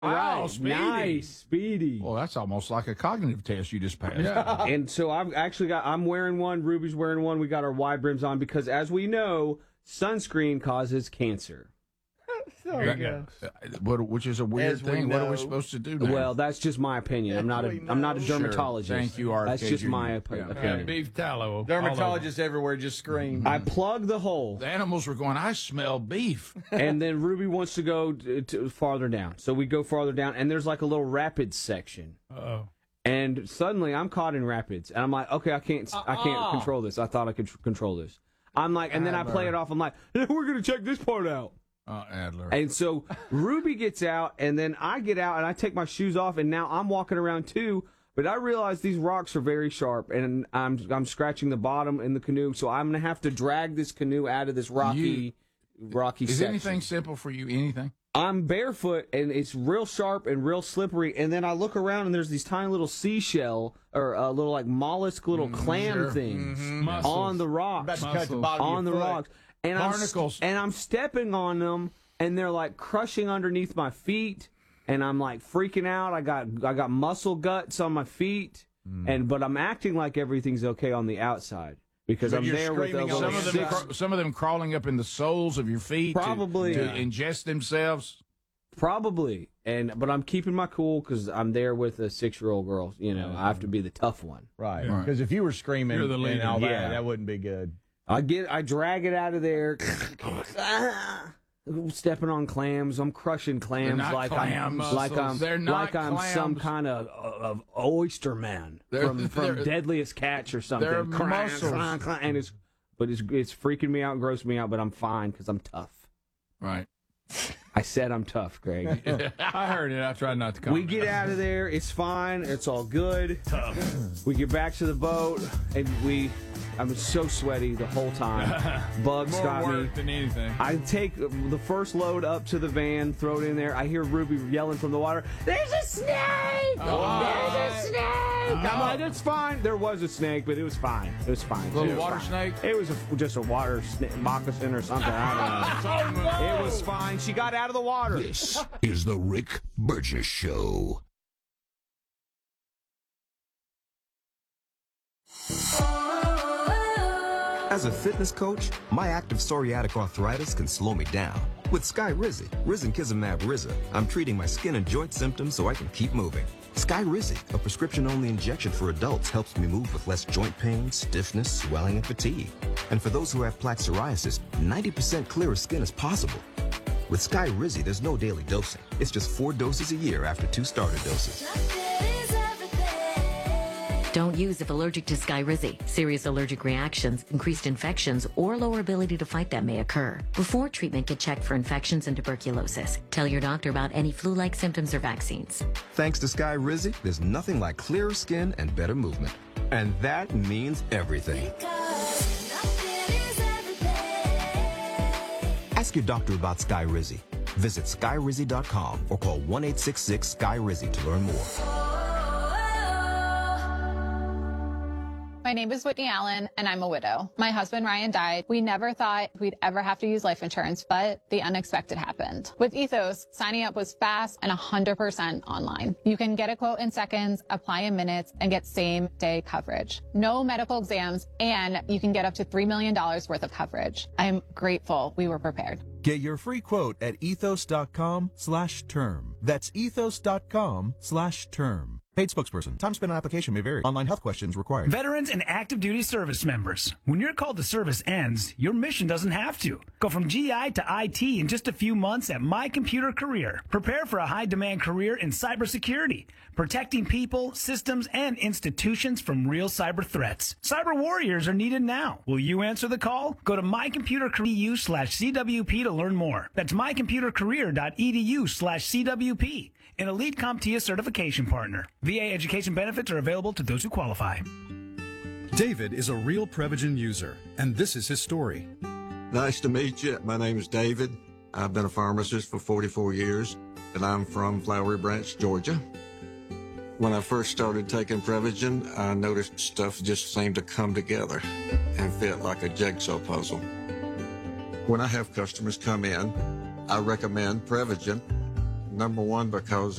Wow, right. Speedy. Nice, Speedy. Well, that's almost like a cognitive test you just passed. Yeah. And so I'm wearing one. Ruby's wearing one. We got our wide brims on because, as we know, sunscreen causes cancer. Which is a weird thing. What are we supposed to do now? Well, that's just my opinion. I'm not a dermatologist. Sure. Thank you, That's just my opinion. Beef tallow. Dermatologists everywhere just scream. I plug the hole. The animals were going, I smell beef. And then Ruby wants to go farther down. So we go farther down, and there's like a little rapids section. Uh-oh. And suddenly I'm caught in rapids. And I'm like, okay, I can't control this. I thought I could control this. I'm like, and then I play it off. I'm like, we're going to check this part out. Adler. And so Ruby gets out, and then I get out, and I take my shoes off, and now I'm walking around too. But I realize these rocks are very sharp, and I'm scratching the bottom in the canoe, so I'm gonna have to drag this canoe out of this rocky Is section. anything simple for you? Anything? I'm barefoot, and it's real sharp and real slippery. And then I look around, and there's these tiny little seashell or little like mollusk, little clam things on the rocks, on the rocks. And barnacles. I'm stepping on them, and they're like crushing underneath my feet, and I'm like freaking out. I got muscle guts on my feet, but I'm acting like everything's okay on the outside because I'm there with some of them crawling up in the soles of your feet, probably to ingest themselves. Probably, but I'm keeping my cool because I'm there with a 6-year-old girl. You know, I have to be the tough one, right? Because if you were screaming You're the leader. and all that wouldn't be good. I drag it out of there, stepping on clams. I'm crushing clams like I'm some kind of oyster man from Deadliest Catch or something. They're muscles. And it's freaking me out and grossing me out, but I'm fine because I'm tough. Right. I said I'm tough, Greg. I heard it. I tried not to comment. We get out of there. It's fine. It's all good. Tough. We get back to the boat, and I'm so sweaty the whole time. Bugs got me. More work than anything. I take the first load up to the van, throw it in there. I hear Ruby yelling from the water, "There's a snake! There's a snake!" I'm like, "It's fine." There was a snake, but it was fine. It was fine. Little water snake? It was just a water moccasin or something. I don't know. It was fine. She got out of the water. This is the Rick Burgess Show. As a fitness coach, my active psoriatic arthritis can slow me down. With Skyrizi, Risankizumab Riza, I'm treating my skin and joint symptoms so I can keep moving. Skyrizi, a prescription-only injection for adults, helps me move with less joint pain, stiffness, swelling, and fatigue. And for those who have plaque psoriasis, 90% clearer skin is possible. With Skyrizi, there's no daily dosing. It's just 4 doses a year after 2 starter doses. Don't use if allergic to Skyrizi. Serious allergic reactions, increased infections, or lower ability to fight them may occur. Before treatment, get checked for infections and tuberculosis. Tell your doctor about any flu-like symptoms or vaccines. Thanks to Skyrizi, there's nothing like clearer skin and better movement. And that means everything. Ask your doctor about Skyrizi. Visit Skyrizi.com or call 1-866-SKY-RIZI to learn more. My name is Whitney Allen, and I'm a widow. My husband, Ryan, died. We never thought we'd ever have to use life insurance, but the unexpected happened. With Ethos, signing up was fast and 100% online. You can get a quote in seconds, apply in minutes, and get same-day coverage. No medical exams, and you can get up to $3 million worth of coverage. I'm grateful we were prepared. Get your free quote at ethos.com/term. That's ethos.com/term. Paid spokesperson. Time spent on application may vary. Online health questions required. Veterans and active duty service members. When your call to service ends, your mission doesn't have to. Go from GI to IT in just a few months at My Computer Career. Prepare for a high-demand career in cybersecurity, protecting people, systems, and institutions from real cyber threats. Cyber warriors are needed now. Will you answer the call? Go to mycomputercareer.edu/CWP to learn more. That's mycomputercareer.edu/CWP. An elite CompTIA certification partner. VA education benefits are available to those who qualify. David is a real Prevagen user, and this is his story. Nice to meet you. My name is David. I've been a pharmacist for 44 years, and I'm from Flowery Branch, Georgia. When I first started taking Prevagen, I noticed stuff just seemed to come together and fit like a jigsaw puzzle. When I have customers come in, I recommend Prevagen Number one, because